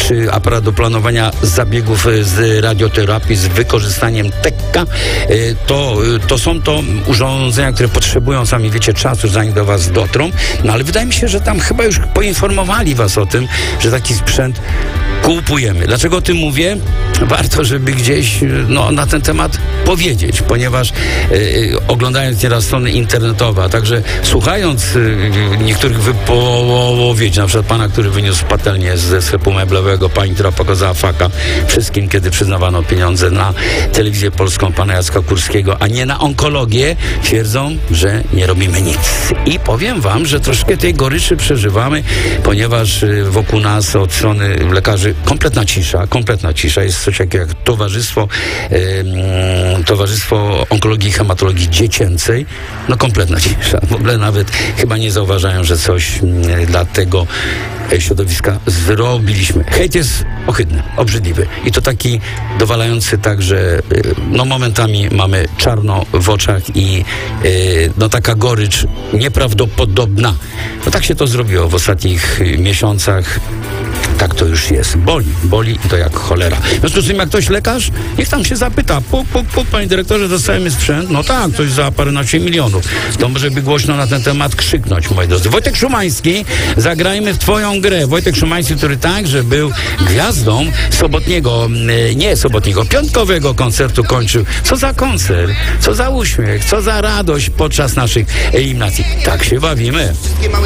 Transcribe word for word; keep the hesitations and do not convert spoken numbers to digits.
czy aparat do planowania zabiegów z radioterapii z wykorzystaniem tekka, to, to są to urządzenia, które potrzebują, sami wiecie, czasu, zanim do was dotrą, no ale wydaje mi się, że tam chyba już poinformowali was o tym, że taki sprzęt kupujemy. Dlaczego o tym mówię? Warto, żeby gdzieś no, na ten temat powiedzieć, ponieważ yy, oglądając nieraz strony internetowe, a także słuchając yy, niektórych wypowiedzi, na przykład pana, który wyniósł patelnię ze sklepu meblowego, pani, która pokazała faka wszystkim, kiedy przyznawano pieniądze na telewizję polską, pana Jacka Kurskiego, a nie na onkologię, twierdzą, że nie robimy nic. I powiem wam, że troszkę tej goryczy przeżywamy, ponieważ yy, wokół nas od strony lekarzy kompletna cisza, kompletna cisza. Jest coś takiego jak towarzystwo, yy, towarzystwo onkologii i hematologii dziecięcej. No kompletna cisza. W ogóle nawet chyba nie zauważają, że coś yy, dla tego środowiska zrobiliśmy. Hejt jest ohydny, obrzydliwy. I to taki dowalający tak, że yy, no momentami mamy czarno w oczach i yy, no taka gorycz nieprawdopodobna. No tak się to zrobiło w ostatnich yy, miesiącach. Tak to już jest. Boli, boli i to jak cholera. W związku z tym, jak ktoś lekarz, niech tam się zapyta, puk, puk, puk, panie dyrektorze, dostajemy sprzęt. No tak, coś za paręnaście milionów. To może by głośno na ten temat krzyknąć, moi drodzy. Wojtek Szumański, zagrajmy w twoją grę. Wojtek Szumański, który także był gwiazdą sobotniego, nie sobotniego, piątkowego koncertu kończył. Co za koncert, co za uśmiech, co za radość podczas naszych eliminacji. Tak się bawimy.